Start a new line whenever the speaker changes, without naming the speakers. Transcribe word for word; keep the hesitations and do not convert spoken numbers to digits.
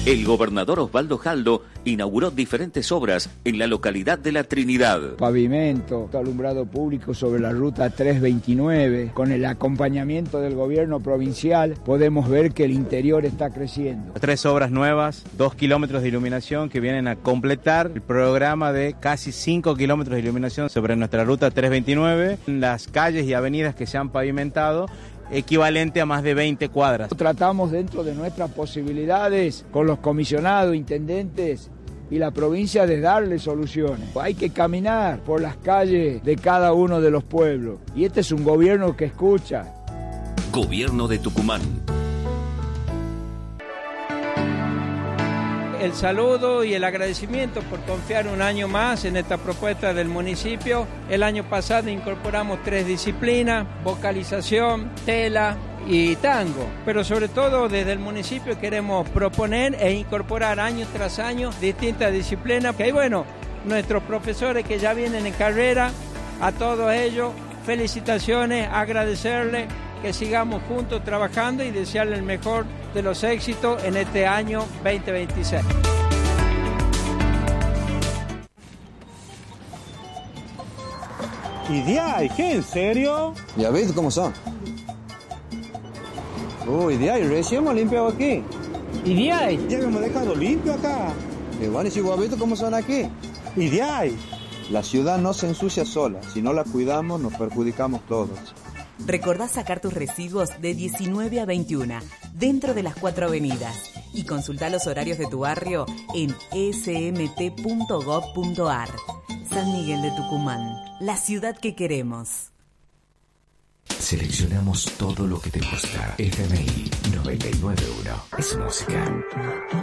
El gobernador Osvaldo Jaldo inauguró diferentes obras en la localidad de La Trinidad.
Pavimento, alumbrado público sobre la ruta trescientos veintinueve. Con el acompañamiento del gobierno provincial podemos ver que el interior está creciendo.
Tres obras nuevas, dos kilómetros de iluminación que vienen a completar el programa de casi cinco kilómetros de iluminación sobre nuestra ruta trescientos veintinueve. Las calles y avenidas que se han pavimentado, equivalente a más de veinte cuadras.
Tratamos dentro de nuestras posibilidades con los comisionados, intendentes y la provincia de darle soluciones. Hay que caminar por las calles de cada uno de los pueblos y este es un gobierno que escucha.
Gobierno de Tucumán.
El saludo y el agradecimiento por confiar un año más en esta propuesta del municipio. El año pasado incorporamos tres disciplinas: vocalización, tela y tango. Pero sobre todo desde el municipio queremos proponer e incorporar año tras año distintas disciplinas. Y bueno, nuestros profesores que ya vienen en carrera, a todos ellos, felicitaciones, agradecerles, que sigamos juntos trabajando y desearle el mejor de los éxitos en este año veinte veintiséis.
¿Y de qué? ¿En serio?
Ya ves cómo son. Uy, de ahí, recién hemos limpiado aquí.
¿Y de ahí? Ya hemos dejado limpio acá.
Y bueno, y si vos has visto cómo son aquí.
¿Y de ahí?
La ciudad no se ensucia sola. Si no la cuidamos, nos perjudicamos todos.
Recordá sacar tus residuos de diecinueve a veintiuna, dentro de las cuatro avenidas. Y consultá los horarios de tu barrio en s m t punto gov punto a r. San Miguel de Tucumán, la ciudad que queremos.
Seleccionamos todo lo que te gusta. F M I noventa y nueve punto uno es música.